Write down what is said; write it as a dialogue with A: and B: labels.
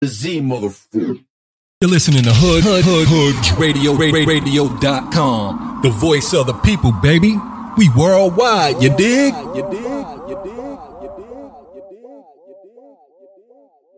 A: Z motherfucker.
B: You're listening to Hood Radio.com. The voice of the people, baby. We worldwide, you dig?